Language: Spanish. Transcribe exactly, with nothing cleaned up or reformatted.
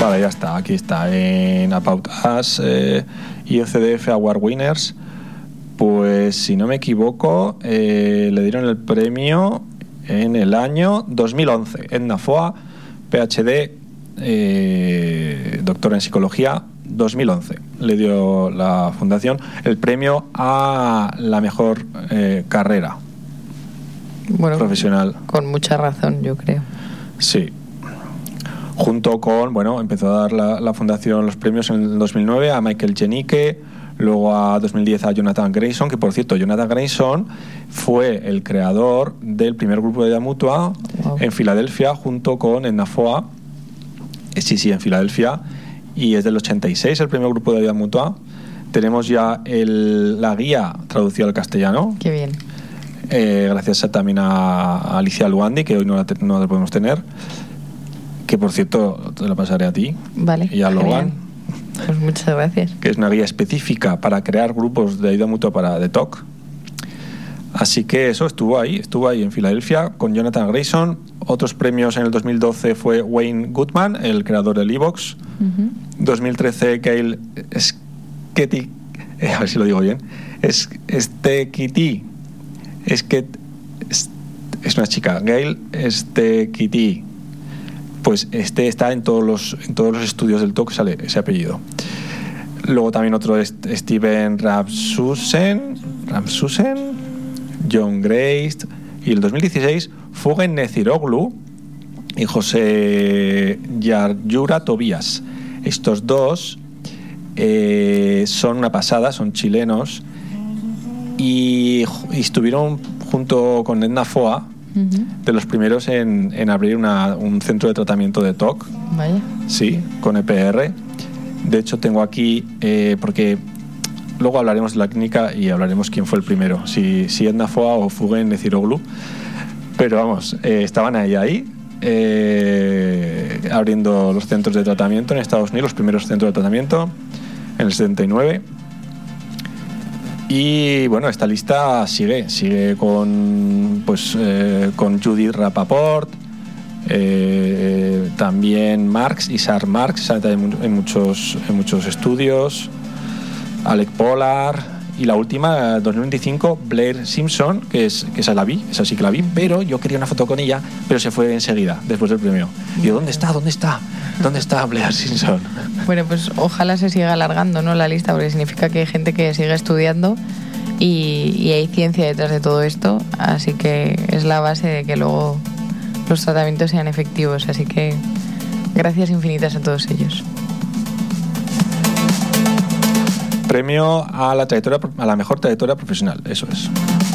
Vale, ya está, aquí está. En About Us, eh, I O C D F Award Winners, pues si no me equivoco, eh, le dieron el premio en el año dos mil once. Edna Foa, P H D, eh, doctora en psicología, dos mil once. Le dio la fundación el premio a la mejor eh, carrera bueno, profesional. Con mucha razón, yo creo. Sí. Junto con, bueno, empezó a dar la, la fundación los premios en el dos mil nueve a Michael Janicke, luego a dos mil diez a Jonathan Grayson, que por cierto, Jonathan Grayson fue el creador del primer grupo de ayuda mutua wow. en Filadelfia, junto con Edna Foa. Sí, sí, en Filadelfia. Y es del ochenta y seis el primer grupo de ayuda mutua. Tenemos ya el, la guía traducida al castellano. Qué bien. Eh, gracias a, también a, a Alicia Luandi, que hoy no la, te, no la podemos tener. Que por cierto, te la pasaré a ti. Vale. Y a Logan. Pues muchas gracias. Que es una guía específica para crear grupos de ayuda mutua para The Talk. Así que eso, estuvo ahí, estuvo ahí en Filadelfia con Jonathan Grayson. Otros premios en el dos mil doce fue Wayne Goodman, el creador del iVoox. Uh-huh. dos mil trece Gail Sketty, eh, a ver si lo digo bien, es Stekiti, es que es, es una chica, Gail Stekiti. Pues este está en todos los en todos los estudios del Talk, sale ese apellido. Luego también otro es Steven Rasmussen, Rasmussen, John Grace, y el dos mil dieciséis Fugen Neciroglu y José Yarjura Tobías. Estos dos eh, son una pasada, son chilenos y, y estuvieron junto con Edna Foa uh-huh. de los primeros en, en abrir una, un centro de tratamiento de T O C. Vaya. Sí, con E P R. De hecho tengo aquí, eh, porque luego hablaremos de la clínica y hablaremos quién fue el primero, si, si Edna Foa o Fugen Neciroglu. Pero vamos, eh, estaban ahí, ahí eh, abriendo los centros de tratamiento en Estados Unidos, los primeros centros de tratamiento en el setenta y nueve. Y bueno, esta lista sigue, sigue con, pues, eh, con Judith Rapaport, eh, también Marx, Isaac Marx, sale en, en, muchos, en muchos estudios, Alec Pollard. Y la última, dos mil veinticinco, Blair Simpson, que es que esa la vi, esa sí que la vi, pero yo quería una foto con ella, pero se fue enseguida, después del premio. Y yo, ¿dónde está? ¿Dónde está? ¿Dónde está Blair Simpson? Bueno, pues ojalá se siga alargando, ¿no?, la lista, porque significa que hay gente que sigue estudiando y, y hay ciencia detrás de todo esto, así que es la base de que luego los tratamientos sean efectivos. Así que gracias infinitas a todos ellos. Premio a la trayectoria, a la mejor trayectoria profesional, eso es.